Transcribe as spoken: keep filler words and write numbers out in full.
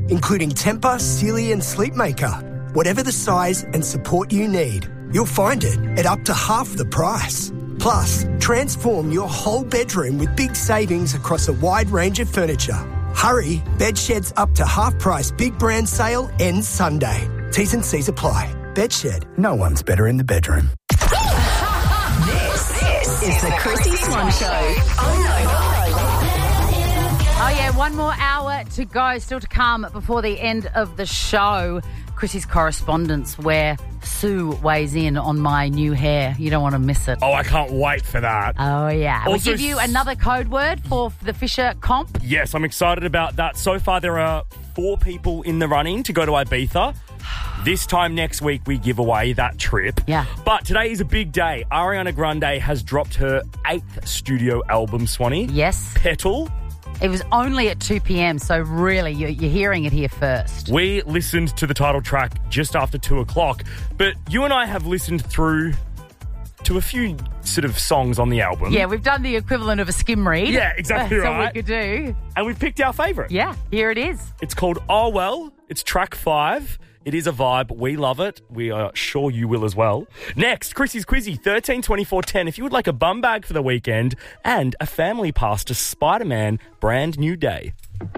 including Temper, Sealy and Sleepmaker. Whatever the size and support you need, you'll find it at up to half the price. Plus, transform your whole bedroom with big savings across a wide range of furniture. Hurry, Bedshed's up to half price big brand sale ends Sunday. T's and C's apply. Bedshed, no one's better in the bedroom. This, this is the Chrissy Swan Show. Oh, no. Oh, yeah, one more hour to go, still to come before the end of the show. Chrissy's correspondence where Sue weighs in on my new hair. You don't want to miss it. Oh, I can't wait for that. Oh, yeah. We'll Also, give you another code word for the Fisher comp. Yes, I'm excited about that. So far, there are four people in the running to go to Ibiza. This time next week, we give away that trip. Yeah. But today is a big day. Ariana Grande has dropped her eighth studio album, Swanee. Yes. Petal. It was only at two p.m, so really, you're, you're hearing it here first. We listened to the title track just after two o'clock, but you and I have listened through to a few sort of songs on the album. Yeah, we've done the equivalent of a skim read. Yeah, exactly That's right. all we could do. And we've picked our favourite. Yeah, here it is. It's called Oh Well. It's track five. It is a vibe. We love it. We are sure you will as well. Next, Chrissy's Quizzy, thirteen twenty-four ten. If you would like a bum bag for the weekend and a family pass to Spider-Man Brand New Day.